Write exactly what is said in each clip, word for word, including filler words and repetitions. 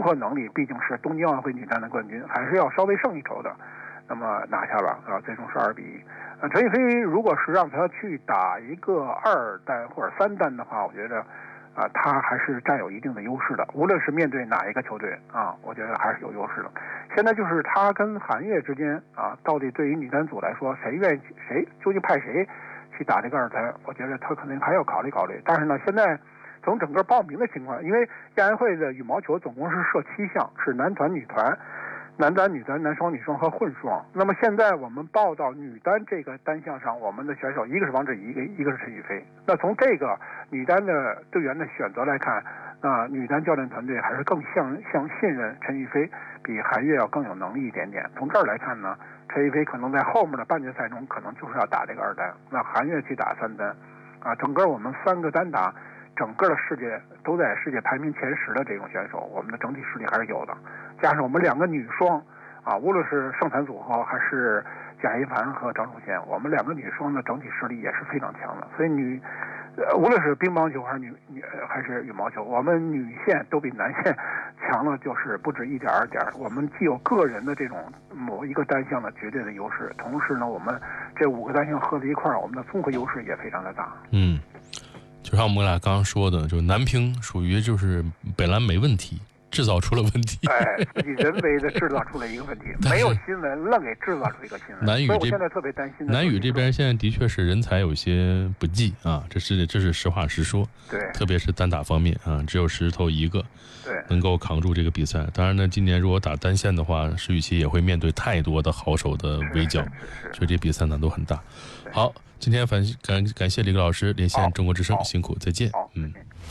合能力毕竟是东京奥运会女单的冠军，还是要稍微胜一筹的。那么拿下了啊，最终是二比一。呃，陈雨菲如果是让他去打一个二单或者三单的话，我觉得啊，他还是占有一定的优势的。无论是面对哪一个球队啊，我觉得还是有优势的。现在就是他跟韩悦之间啊，到底对于女单组来说，谁愿意谁究竟派谁去打这个二单？我觉得他可能还要考虑考虑。但是呢，现在从整个报名的情况，因为亚运会的羽毛球总共是设七项，是男团、女团。男单、女单、男双、女双和混双。那么现在我们报到女单这个单项上，我们的选手一个是王芷怡，一个一个是陈雨菲。那从这个女单的队员的选择来看，那、呃、女单教练团队还是更向向信任陈雨菲，比韩悦要更有能力一点点。从这儿来看呢，陈雨菲可能在后面的半决赛中，可能就是要打这个二单，那韩悦去打三单，啊，整个我们三个单打。整个的世界都在世界排名前十的这种选手，我们的整体实力还是有的。加上我们两个女双，啊，无论是盛产组合还是贾一凡和张楚贤，我们两个女双的整体实力也是非常强的。所以女，呃，无论是乒乓球还是女女还是羽毛球，我们女线都比男线强了，就是不止一点二点。我们既有个人的这种某一个单项的绝对的优势，同时呢，我们这五个单项合在一块儿，我们的综合优势也非常的大。 嗯。就像我们俩刚刚说的，就男乒属于就是本来没问题，制造出了问题， 哎，自己人为的制造出了一个问题，没有新闻，愣给制造出一个新闻。 男羽这现在特别担心的。 男羽这边现在的确是人才有些不济啊，这是这是实话实说。 对， 特别是单打方面啊，只有石头一个， 对， 能够扛住这个比赛。当然呢，今年如果打单线的话，石宇奇也会面对太多的好手的围剿，所以这比赛难度很大。好。今天感感感谢李克老师连线中国之声，辛苦，再见。嗯。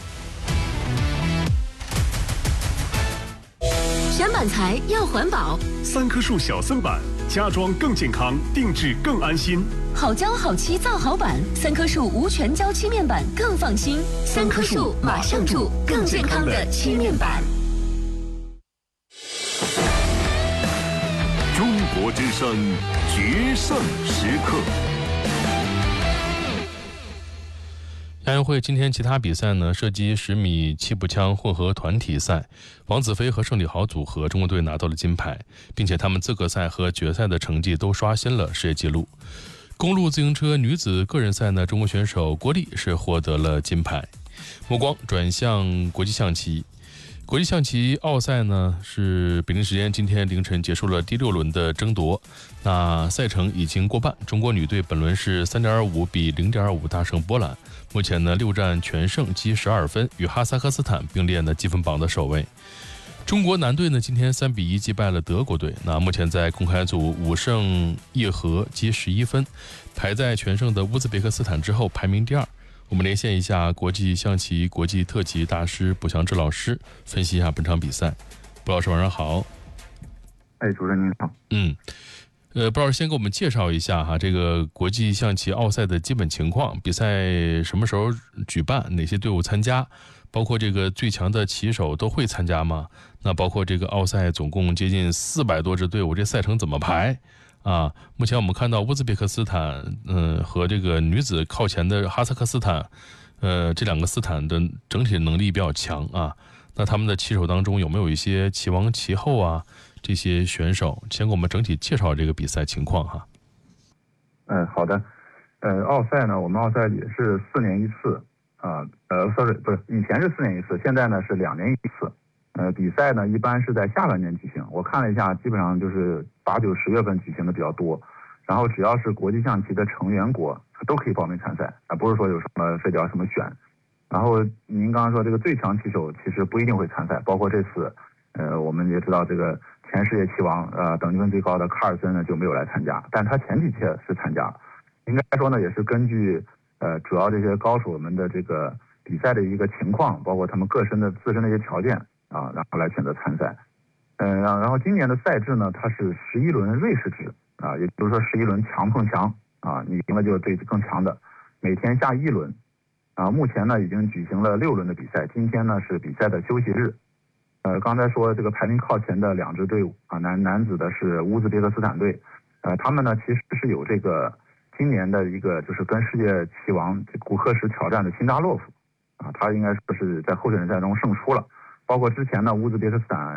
选板材要环保， 三棵树小森板，家装更健康，定制更安心。 好胶好漆造好板，三棵树无全胶漆面板更放心。三棵树马上住，更健康的漆面板。 中国之声决胜时刻。 亚运会今天其他比赛呢，射击十米气步枪混合团体赛，王子飞和盛礼豪组合中国队拿到了金牌，并且他们资格赛和决赛的成绩都刷新了世界纪录。公路自行车女子个人赛呢，中国选手郭丽是获得了金牌。目光转向国际象棋，国际象棋奥赛呢是北京时间今天凌晨结束了第六轮的争夺，那赛程已经过半，中国女队本轮是 三点二五 比 零点二五 大胜波兰，目前呢六战全胜，积十二分，与哈萨克斯坦并列呢积分榜的首位。中国男队呢今天三比一击败了德国队，那目前在公开组五胜一和，积十一分，排在全胜的乌兹别克斯坦之后，排名第二。我们连线一下国际象棋国际特级大师卜祥志老师，分析一下本场比赛。卜老师晚上好。 哎，主任您好。 嗯，呃，卜老师先给我们介绍一下哈，这个国际象棋奥赛的基本情况，比赛什么时候举办，哪些队伍参加，包括这个最强的棋手都会参加吗？那包括这个奥赛总共接近四百多支队伍，这赛程怎么排？啊，目前我们看到乌兹别克斯坦，嗯、呃，和这个女子靠前的哈萨克斯坦，呃，这两个斯坦的整体能力比较强啊。那他们的棋手当中有没有一些棋王、棋后啊这些选手？先给我们整体介绍这个比赛情况哈。 嗯，好的。呃，奥赛呢，我们奥赛也是四年一次啊，呃，sorry， 不是，以前是四年一次，现在呢是两年一次。呃，比赛呢一般是在下半年举行，我看了一下，基本上就是八九十月份举行的比较多。然后只要是国际象棋的成员国，都可以报名参赛，啊，不是说有什么非得要什么选。然后您刚刚说这个最强棋手其实不一定会参赛，包括这次，呃，我们也知道这个前世界棋王，呃，等级分最高的卡尔森呢就没有来参加，但他前几届是参加了。应该说呢，也是根据呃主要这些高手们的这个比赛的一个情况，包括他们个身的自身的一些条件。啊，然后来选择参赛，嗯，然后然后今年的赛制呢，它是十一轮瑞士制啊，也就是说十一轮强碰强啊，你赢了就对更强的，每天下一轮，啊，目前呢已经举行了六轮的比赛，今天呢是比赛的休息日，呃，刚才说这个排名靠前的两支队伍啊，男男子的是乌兹别克斯坦队，呃，他们呢其实是有这个今年的一个就是跟世界棋王古克什挑战的辛扎洛夫，啊，他应该说是在候选人赛中胜出了。包括之前呢，乌兹别克斯坦